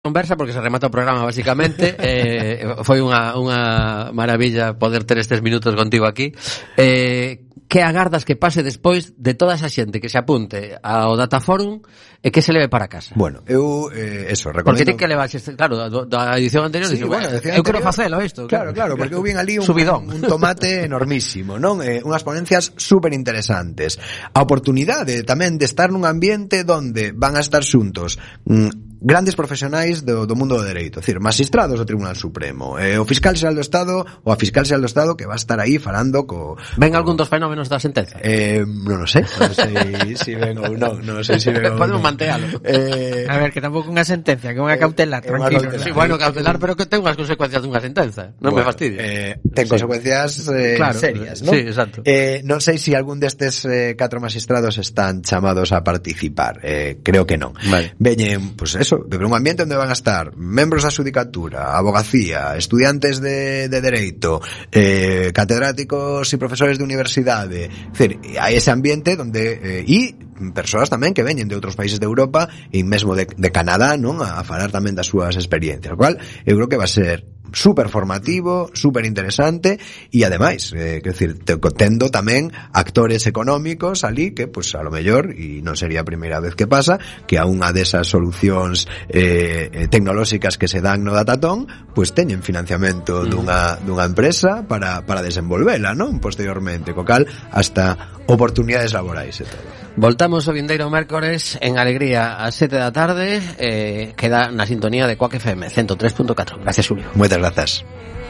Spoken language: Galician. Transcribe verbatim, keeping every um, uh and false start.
conversa porque se remata o programa basicamente. eh, foi unha, unha maravilla poder ter estes minutos contigo aquí. eh, que agardas que pase despois de toda esa xente que se apunte ao Dataforum e que se leve para casa? Bueno, eu eh, eso, recomendo... Porque ten que levar, claro, da, da edición anterior, sí, dice, bueno, bueno, edición eu quero anterior, facelo isto. Claro, claro, porque eu vin ali un, subidón. un tomate enormísimo, non? Eh, unhas ponencias super interesantes. A oportunidade tamén de estar nun ambiente donde van a estar xuntos mm, grandes profesionais do, do mundo do dereito, é dicir, magistrados do Tribunal Supremo, eh, o fiscal xeral do Estado ou a fiscal xeral do Estado que va a estar aí falando co... Ven co... algún dos fenómenos da sentenza? Eh, non o sei, non sei se si ven ou non, non sei se si ven ou non. Podemos mantealo. Eh, a ver, que tampouco unha sentencia, que unha cautelar, eh, tranquilo. cautelar. Sí, bueno, cautelar, pero que ten unhas consecuencias dunha sentenza. Non bueno, me fastidies. Eh, ten sí. consecuencias eh, claro, serias, non? Sí, exacto. Eh, non sei se algún destes eh, catro magistrados están chamados a participar. Eh, creo que non. Vale. Veñen, pues eso, de un ambiente onde van a estar membros da xudicatura, abogacía, estudiantes de, de dereito, eh, catedráticos e profesores de universidade. É dicir, hai ese ambiente donde eh, e persoas tamén que veñen de outros países de Europa e mesmo de, de Canadá, non, a falar tamén das súas experiencias, o cual eu creo que va a ser super formativo, super interesante e ademais, eh, quero dicir, tendo tamén actores económicos ali que, pues, a lo mellor, e non sería a primeira vez que pasa, que a unha desas solucións eh, tecnolóxicas que se dan no Datatón, pues teñen financiamento dunha, dunha empresa para, para desenvolvela, non? Posteriormente, co cal, hasta oportunidades laborais e todo. Voltamos o vindeiro mércores en Alegría ás sete da tarde, eh, queda na sintonía de Quack F M ciento tres punto catro. Gracias, Julio. Moitas grazas.